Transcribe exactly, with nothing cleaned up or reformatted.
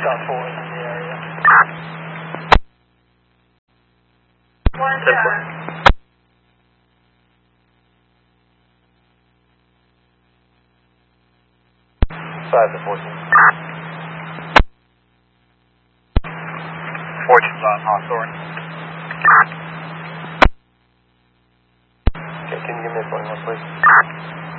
Got four in the area. One ten four. Five to fourteen. Fortune's on Hawthorne. Okay, can you give me a twenty-one, please?